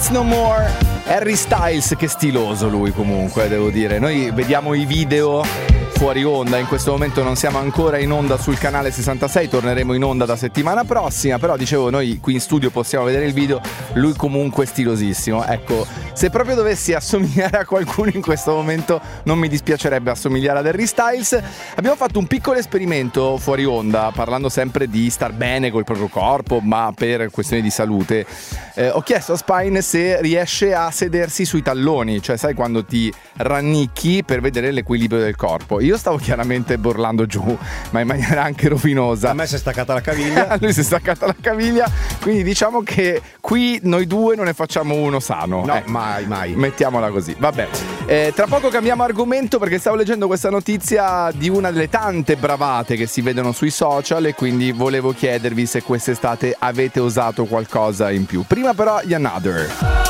Dance No More, Harry Styles, che stiloso lui comunque, devo dire. Noi vediamo i video fuori onda, in questo momento non siamo ancora in onda sul canale 66, torneremo in onda da settimana prossima, però dicevo, noi qui in studio possiamo vedere il video, lui comunque è stilosissimo. Ecco, se proprio dovessi assomigliare a qualcuno in questo momento, non mi dispiacerebbe assomigliare ad Harry Styles. Abbiamo fatto un piccolo esperimento fuori onda, parlando sempre di star bene col proprio corpo, ma per questioni di salute. Ho chiesto a Spine se riesce a sedersi sui talloni, cioè sai quando ti rannicchi per vedere l'equilibrio del corpo. Io stavo chiaramente borlando giù, ma in maniera anche rovinosa. A me si è staccata la caviglia. A lui si è staccata la caviglia, quindi diciamo che qui noi due non ne facciamo uno sano. No, mai. Mettiamola così, vabbè. Tra poco cambiamo argomento perché stavo leggendo questa notizia di una delle tante bravate che si vedono sui social e quindi volevo chiedervi se quest'estate avete usato qualcosa in più. Prima però gli Another.